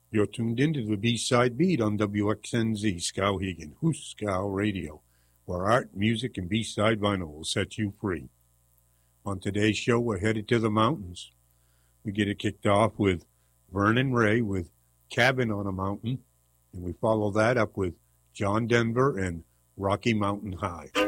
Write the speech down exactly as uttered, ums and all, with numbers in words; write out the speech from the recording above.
You're tuned into the B-Side Beat on W X N Z, Skowhegan, Hooskow Radio, where art, music, and B-Side vinyl will set you free. On today's show, we're headed to the mountains. We get it kicked off with Vernon Ray with Cabin on a Mountain, and we follow that up with John Denver and Rocky Mountain High.